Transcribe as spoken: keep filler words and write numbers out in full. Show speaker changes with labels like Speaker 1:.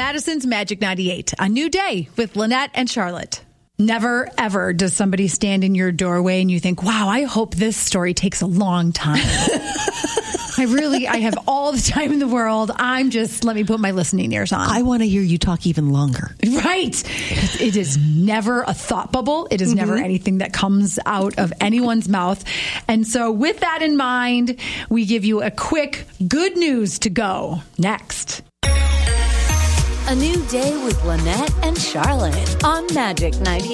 Speaker 1: Madison's Magic ninety-eight, a new day with Lynette and Charlotte. Never, ever does somebody stand in your doorway and you think, wow, I hope this story takes a long time. I really, I have all the time in the world. I'm just, let me put my listening ears on.
Speaker 2: I want to hear you talk even longer.
Speaker 1: Right. It is never a thought bubble. It is mm-hmm. never anything that comes out of anyone's mouth. And so with that in mind, we give you a quick good news to go next.
Speaker 3: A new day with Lynette and Charlotte on Magic ninety-eight.